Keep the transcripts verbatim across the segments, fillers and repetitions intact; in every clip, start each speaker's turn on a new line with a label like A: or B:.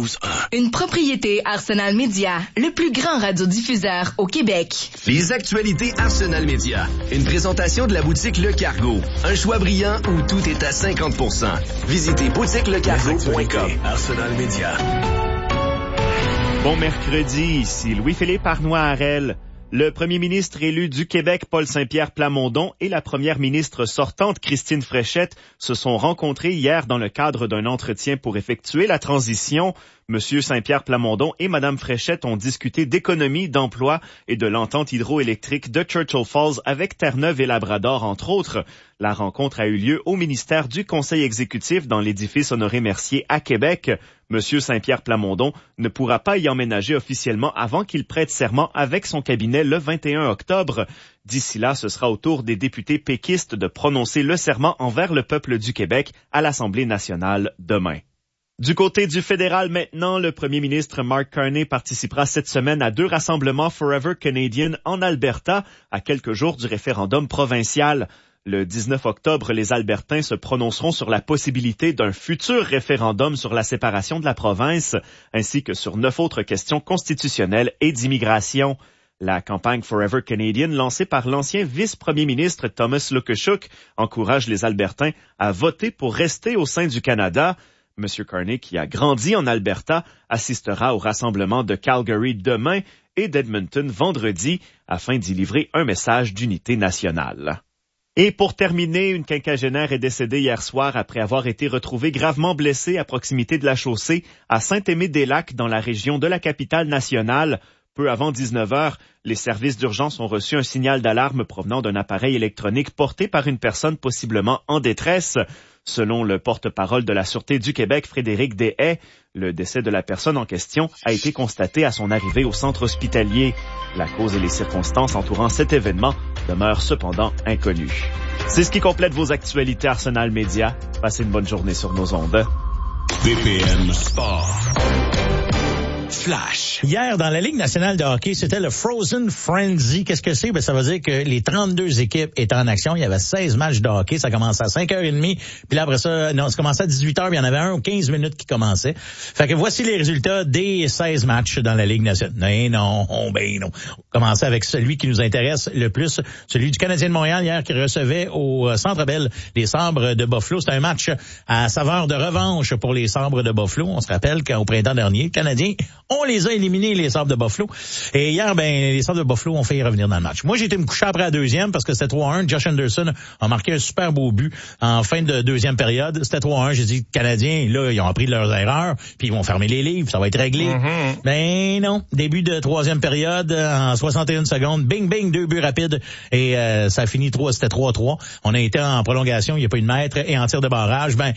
A: douze un.
B: Une propriété Arsenal Média, le plus grand radiodiffuseur au Québec.
A: Les actualités Arsenal Média. Une présentation de la boutique Le Cargo. Un choix brillant où tout est à cinquante pour cent. Visitez boutique le cargo point com.
C: Arsenal Média.
D: Bon mercredi, ici Louis-Philippe Arnois-Harel. Le premier ministre élu du Québec, Paul Saint-Pierre Plamondon, et la première ministre sortante, Christine Fréchette, se sont rencontrés hier dans le cadre d'un entretien pour effectuer la transition. Monsieur Saint-Pierre Plamondon et Madame Fréchette ont discuté d'économie, d'emploi et de l'entente hydroélectrique de Churchill Falls avec Terre-Neuve et Labrador, entre autres. La rencontre a eu lieu au ministère du Conseil exécutif dans l'édifice Honoré-Mercier à Québec. Monsieur Saint-Pierre Plamondon ne pourra pas y emménager officiellement avant qu'il prête serment avec son cabinet le vingt et un octobre. D'ici là, ce sera au tour des députés péquistes de prononcer le serment envers le peuple du Québec à l'Assemblée nationale demain. Du côté du fédéral maintenant, le premier ministre Mark Carney participera cette semaine à deux rassemblements Forever Canadian en Alberta, à quelques jours du référendum provincial. Le dix-neuf octobre, les Albertains se prononceront sur la possibilité d'un futur référendum sur la séparation de la province, ainsi que sur neuf autres questions constitutionnelles et d'immigration. La campagne Forever Canadian, lancée par l'ancien vice-premier ministre Thomas Lukashuk, encourage les Albertains à voter pour rester au sein du Canada. Monsieur Carney, qui a grandi en Alberta, assistera au rassemblement de Calgary demain et d'Edmonton vendredi afin d'y livrer un message d'unité nationale. Et pour terminer, une quinquagénaire est décédée hier soir après avoir été retrouvée gravement blessée à proximité de la chaussée à Saint-Aimé-des-Lacs dans la région de la capitale nationale. Peu avant dix-neuf heures, les services d'urgence ont reçu un signal d'alarme provenant d'un appareil électronique porté par une personne possiblement en détresse. Selon le porte-parole de la Sûreté du Québec, Frédéric Deshaies, le décès de la personne en question a été constaté à son arrivée au centre hospitalier. La cause et les circonstances entourant cet événement demeurent cependant inconnues. C'est ce qui complète vos actualités Arsenal Média. Passez une bonne journée sur nos ondes.
C: B P M Sport. Flash.
E: Hier, dans la Ligue nationale de hockey, c'était le Frozen Frenzy. Qu'est-ce que c'est? Ben, ça veut dire que les trente-deux équipes étaient en action. Il y avait seize matchs de hockey. Ça commençait à cinq heures trente. Puis là, après ça, non, ça commençait à dix-huit heures. Il y en avait un ou quinze minutes qui commençait. Fait que voici les résultats des seize matchs dans la Ligue nationale. Mais non, ben non. On commençait avec celui qui nous intéresse le plus, celui du Canadien de Montréal hier qui recevait au Centre Bell les Sabres de Buffalo. C'était un match à saveur de revanche pour les Sabres de Buffalo. On se rappelle qu'au printemps dernier, le Canadien, on les a éliminés, les Sabres de Buffalo. Et hier, ben, les Sabres de Buffalo ont failli revenir dans le match. Moi, j'ai été me coucher après la deuxième parce que c'était trois à un. Josh Anderson a marqué un super beau but en fin de deuxième période. C'était trois à un. J'ai dit, Canadiens, là, ils ont appris de leurs erreurs, puis ils vont fermer les livres, ça va être réglé. Mm-hmm. Ben non. Début de troisième période, en soixante et une secondes, bing, bing, deux buts rapides. Et euh, ça a fini trois, c'était trois à trois. On a été en prolongation, il n'y a pas eu de maître. Et en tir de barrage, ben...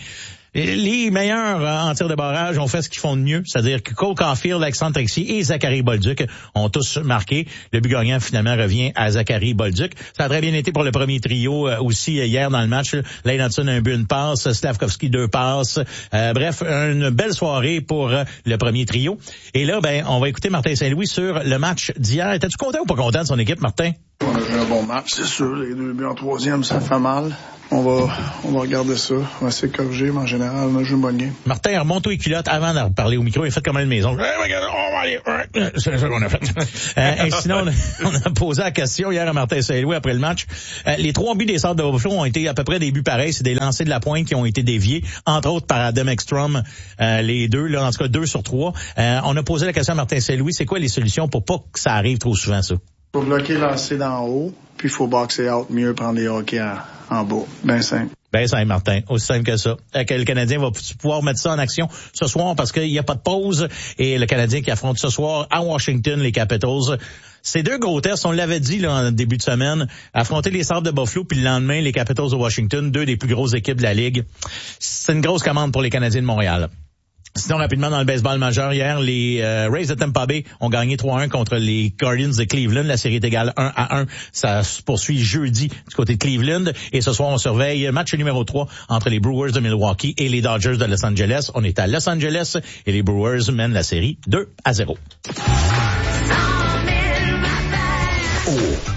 E: les meilleurs en tir de barrage ont fait ce qu'ils font de mieux, c'est-à-dire que Cole Caulfield, Alexandre Texier et Zachary Bolduc ont tous marqué. Le but gagnant finalement revient à Zachary Bolduc. Ça a très bien été pour le premier trio euh, aussi hier dans le match. Lane Hudson un but, une passe, Slavkovski deux passes. Euh, bref, une belle soirée pour euh, le premier trio. Et là, ben, on va écouter Martin Saint-Louis sur le match d'hier. Étais-tu content ou pas content de son équipe, Martin?
F: On a joué un bon match, c'est sûr. Les deux buts en troisième, ça fait mal. On va, on va regarder ça. On va essayer de corriger, mais en général, on a joué une bonne game.
E: Martin, remonte les culottes avant de parler au micro. Il a fait comme une maison. On va aller. C'est ça qu'on a fait. euh, et sinon, on a posé la question hier à Martin Saint-Louis après le match. Euh, les trois buts des Sabres de Buffalo ont été à peu près des buts pareils. C'est des lancers de la pointe qui ont été déviés, entre autres par Adam Ekstrom. Euh, les deux, là, en tout cas deux sur trois. Euh, on a posé la question à Martin Saint-Louis. C'est quoi les solutions pour pas que ça arrive trop souvent, ça?
F: Faut bloquer lancer d'en haut, puis il faut boxer out mieux, prendre les hockey en, en bas. Ben simple.
E: Ben simple, Martin. Aussi simple que ça. Que le Canadien va pouvoir mettre ça en action ce soir parce qu'il n'y a pas de pause. Et le Canadien qui affronte ce soir à Washington les Capitals. Ces deux gros tests, on l'avait dit là en début de semaine, affronter les Sabres de Buffalo puis le lendemain les Capitals de Washington, deux des plus grosses équipes de la Ligue. C'est une grosse commande pour les Canadiens de Montréal. Sinon, rapidement, dans le baseball majeur, hier, les euh, Rays de Tampa Bay ont gagné trois à un contre les Guardians de Cleveland. La série est égale un à un. Ça se poursuit jeudi du côté de Cleveland. Et ce soir, on surveille match numéro trois entre les Brewers de Milwaukee et les Dodgers de Los Angeles. On est à Los Angeles et les Brewers mènent la série deux à zéro.
C: Oh.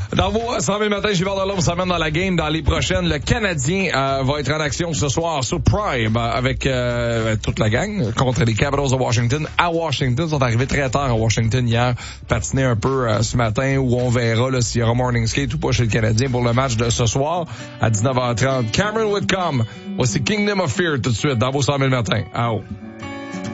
G: Dans vos cent mille matins, Gilbert Delhomme s'amène dans la game dans les prochaines. Le Canadien euh, va être en action ce soir sur Prime avec euh, toute la gang contre les Capitals de Washington à Washington. Ils sont arrivés très tard à Washington hier, patiner un peu euh, ce matin où on verra là, s'il y aura morning skate ou pas chez le Canadien pour le match de ce soir à dix-neuf heures trente. Cameron Whitcomb, voici Kingdom of Fear tout de suite dans vos cent mille matins. À haut.